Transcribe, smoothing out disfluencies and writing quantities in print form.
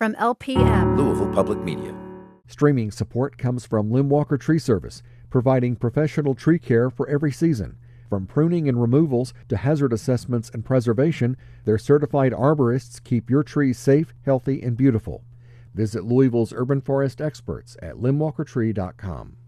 from LPM. Louisville Public Media. Streaming support comes from Limwalker Tree Service, providing professional tree care for every season. From pruning and removals to hazard assessments and preservation, their certified arborists keep your trees safe, healthy, and beautiful. Visit Louisville's urban forest experts at limwalkertree.com.